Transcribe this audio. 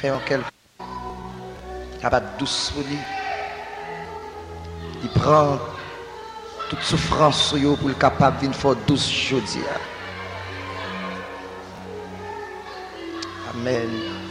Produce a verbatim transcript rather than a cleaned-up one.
Fais un quel capable douce pour lui. Il prend toute souffrance sur lui pour le capable d'une fois douce jeudi. Amen.